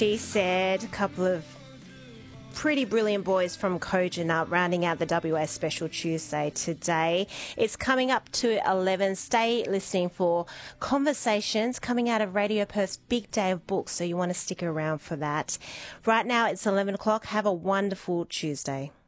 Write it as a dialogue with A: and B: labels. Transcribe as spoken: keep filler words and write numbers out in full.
A: She Said, a couple of pretty brilliant boys from Kojonup rounding out the W A Special Tuesday today. It's coming up to eleven. Stay listening for conversations coming out of Radio Perth's big day of books, so you want to stick around for that. Right now it's eleven o'clock. Have a wonderful Tuesday.